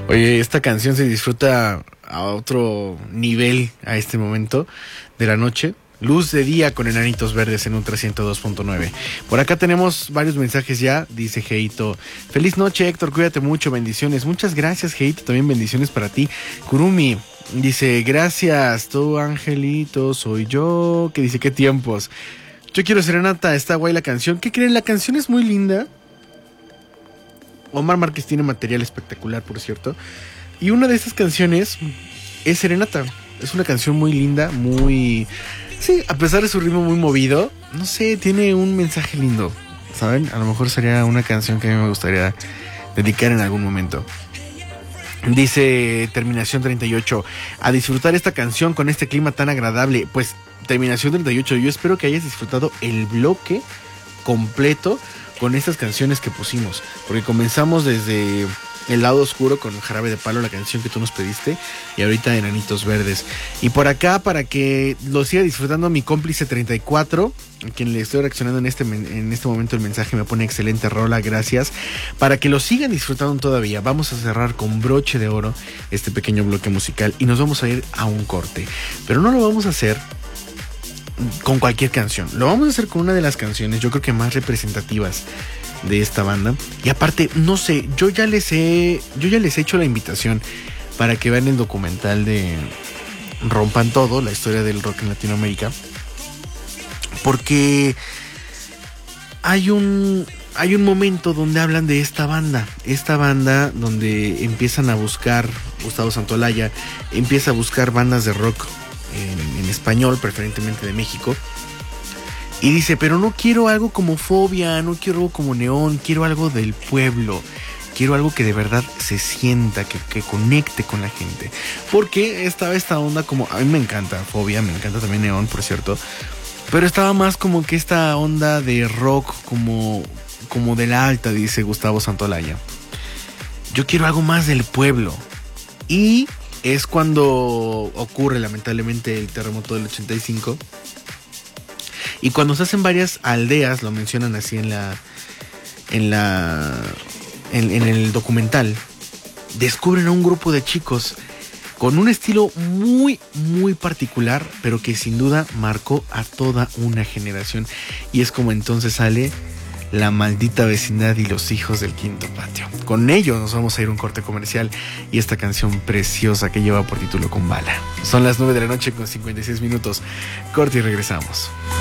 Oye, esta canción se disfruta a otro nivel a este momento de la noche. Luz de día con Enanitos Verdes en un 302.9. Por acá tenemos varios mensajes ya. Dice Geito: feliz noche, Héctor, cuídate mucho, bendiciones. Muchas gracias, Geito, también bendiciones para ti. Kurumi dice: gracias, tu angelito soy yo. Que dice: qué tiempos. Yo quiero serenata, está guay la canción. ¿Qué creen? La canción es muy linda. Omar Márquez tiene material espectacular, por cierto. Y una de estas canciones es Serenata. Es una canción muy linda, muy... Sí, a pesar de su ritmo muy movido, no sé, tiene un mensaje lindo, ¿saben? A lo mejor sería una canción que a mí me gustaría dedicar en algún momento. Dice Terminación 38: a disfrutar esta canción con este clima tan agradable. Pues Terminación 38, yo espero que hayas disfrutado el bloque completo con estas canciones que pusimos, porque comenzamos desde El lado oscuro con Jarabe de Palo, la canción que tú nos pediste, y ahorita Enanitos Verdes. Y por acá, para que lo siga disfrutando, mi cómplice 34, a quien le estoy reaccionando en este momento el mensaje, me pone: excelente rola, gracias. Para que lo sigan disfrutando todavía, vamos a cerrar con broche de oro este pequeño bloque musical y nos vamos a ir a un corte, pero no lo vamos a hacer con cualquier canción, lo vamos a hacer con una de las canciones, yo creo que más representativas de esta banda. Y aparte, no sé, yo ya les he hecho la invitación para que vean el documental de Rompan Todo, la historia del rock en Latinoamérica, porque hay un momento donde hablan de esta banda donde empiezan a buscar, Gustavo Santaolalla empieza a buscar bandas de rock en español, preferentemente de México, y dice: pero no quiero algo como Fobia, no quiero algo como Neón, quiero algo del pueblo, quiero algo que de verdad se sienta, que conecte con la gente, porque estaba esta onda como, a mí me encanta Fobia, me encanta también Neón, por cierto, pero estaba más como que esta onda de rock como de la alta, dice Gustavo Santaolalla. Yo quiero algo más del pueblo. Y es cuando ocurre lamentablemente el terremoto del 85. Y cuando se hacen varias aldeas, lo mencionan así en el documental, descubren a un grupo de chicos con un estilo muy, muy particular, pero que sin duda marcó a toda una generación. Y es como entonces sale La Maldita Vecindad y Los Hijos del Quinto Patio. Con ello nos vamos a ir a un corte comercial y esta canción preciosa que lleva por título Con Bala. Son las 9 de la noche con 56 minutos. Corte y regresamos.